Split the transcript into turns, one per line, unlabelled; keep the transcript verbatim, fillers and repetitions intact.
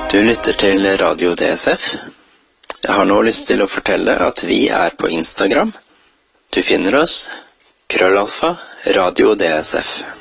Du lytter til Radio D S F. Jeg har nå lyst til å fortelle at vi er på Instagram. Du finner oss krøllalfa Radio D S F.